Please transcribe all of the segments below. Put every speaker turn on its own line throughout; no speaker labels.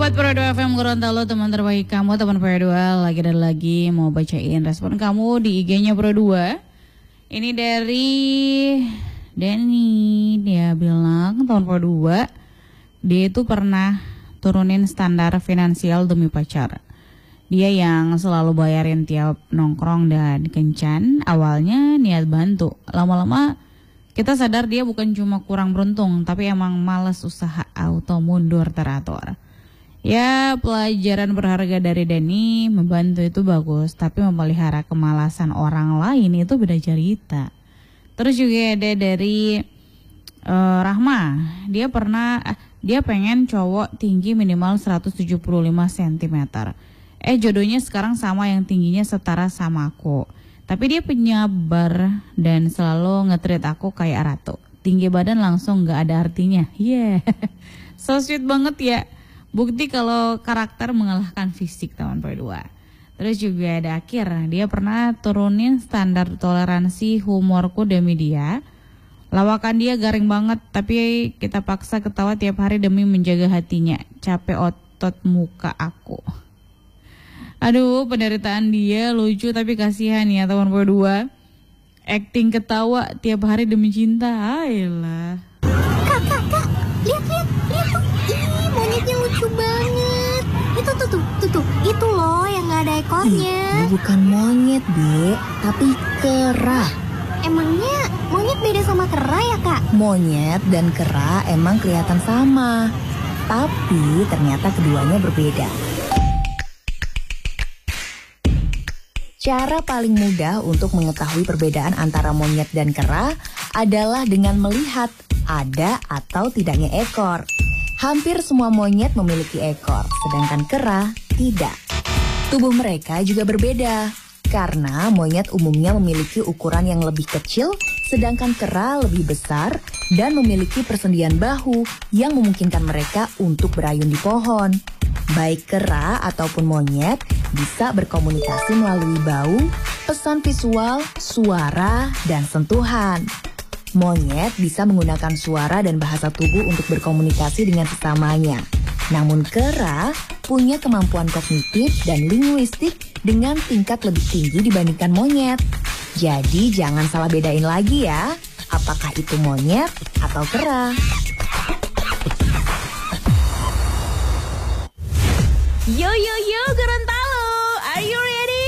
Buat Pro 2 FM Gorontalo, teman terbaik kamu, teman Pro 2 lagi dan lagi mau bacain respon kamu di IG-nya Pro 2. Ini dari Denny, dia bilang teman Pro 2, dia itu pernah turunin standar finansial demi pacar. Dia yang selalu bayarin tiap nongkrong dan kencan, awalnya niat bantu. Lama-lama kita sadar dia bukan cuma kurang beruntung, tapi emang malas usaha auto mundur teratur. Ya, pelajaran berharga dari Denny, membantu itu bagus, tapi memelihara kemalasan orang lain itu beda cerita. Terus juga ada dari Rahma, dia pengen cowok tinggi minimal 175 cm. Jodohnya sekarang sama yang tingginya setara sama aku. Tapi dia penyabar dan selalu nge-treat aku kayak ratu. Tinggi badan langsung gak ada artinya. Yeah, so sweet banget ya. Bukti kalau karakter mengalahkan fisik, teman Pro 2. Terus juga ada Akhir, dia pernah turunin standar toleransi humorku demi dia. Lawakan dia garing banget, tapi kita paksa ketawa tiap hari demi menjaga hatinya. Capek otot muka aku. Aduh, penderitaan dia lucu tapi kasihan ya, teman Pro 2. Acting ketawa tiap hari demi cinta, ayolah.
Kak, lihat tuh. Ih, monyetnya lucu banget. Itu tuh, itu loh yang gak ada ekornya.
Bukan monyet, Dek, tapi kera.
Emangnya monyet beda sama kera ya, Kak?
Monyet dan kera emang kelihatan sama, tapi ternyata keduanya berbeda. Cara paling mudah untuk mengetahui perbedaan antara monyet dan kera adalah dengan melihat ada atau tidaknya ekor. Hampir semua monyet memiliki ekor, sedangkan kera tidak. Tubuh mereka juga berbeda, karena monyet umumnya memiliki ukuran yang lebih kecil, sedangkan kera lebih besar dan memiliki persendian bahu yang memungkinkan mereka untuk berayun di pohon. Baik kera ataupun monyet bisa berkomunikasi melalui bau, pesan visual, suara, dan sentuhan. Monyet bisa menggunakan suara dan bahasa tubuh untuk berkomunikasi dengan sesamanya. Namun kera punya kemampuan kognitif dan linguistik dengan tingkat lebih tinggi dibandingkan monyet. Jadi jangan salah bedain lagi ya, apakah itu monyet atau kera.
Yo Gorontalo, are you ready?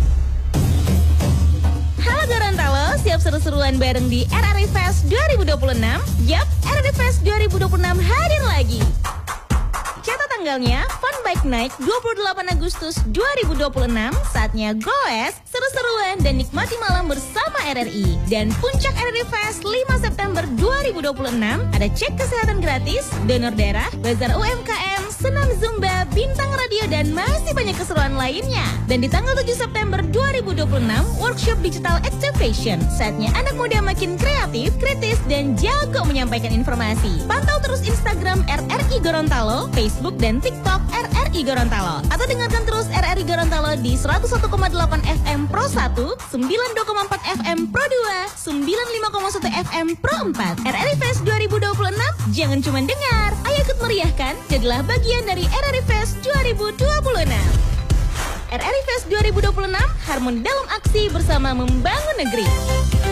Halo Gorontalo, siap seru-seruan bareng di RRI Fest 2026? Yap, RRI Fest 2026 hadir lagi. Catat tanggalnya, Fun Bike Night 28 Agustus 2026. Saatnya goes, seru-seruan dan nikmati malam bersama RRI. Dan puncak RRI Fest 5 September 2026, ada cek kesehatan gratis, donor darah, bazar UMKM, senam Zumba, bintang radio, dan masih banyak keseruan lainnya. Dan di tanggal 7 September 2026, workshop digital activation. Saatnya anak muda makin kreatif, kritis, dan jago menyampaikan informasi. Pantau terus Instagram RRI Gorontalo, Facebook dan TikTok RRI Gorontalo. Atau dengarkan terus RRI Gorontalo di 101,8 FM Pro 1, 92,4 FM Pro 2, 95,1 FM Pro 4. RRI Fest 2026, jangan cuma dengar, ayo ikut meriahkan, jadilah bagian dari RRI Fest 2026. RRI Fest 2026, harmoni dalam aksi bersama membangun negeri.